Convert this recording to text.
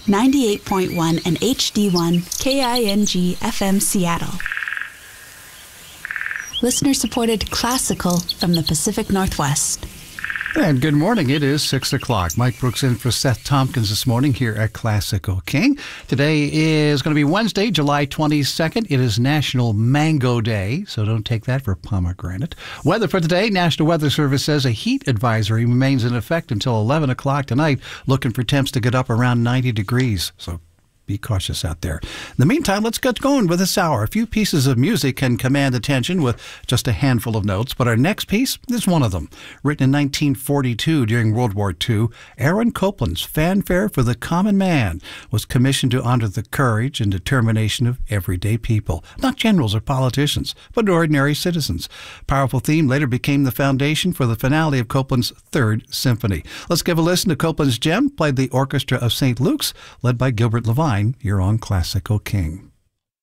98.1 and HD1 KING FM Seattle. Listener-supported classical from the Pacific Northwest. And good morning. It is 6 o'clock. Mike Brooks in for Seth Tompkins this morning here at Classical King. Today is going to be Wednesday, July 22nd. It is National Mango Day, so don't take that for pomegranate. Weather for today, National Weather Service says a heat advisory remains in effect until 11 o'clock tonight, looking for temps to get up around 90 degrees. So be cautious out there. In the meantime, let's get going with this hour. A few pieces of music can command attention with just a handful of notes, but our next piece is one of them. Written in 1942 during World War II, Aaron Copland's Fanfare for the Common Man was commissioned to honor the courage and determination of everyday people, not generals or politicians, but ordinary citizens. Powerful theme later became the foundation for the finale of Copland's Third Symphony. Let's give a listen to Copland's gem, played the Orchestra of St. Luke's, led by Gilbert Levine. You're on Classical King.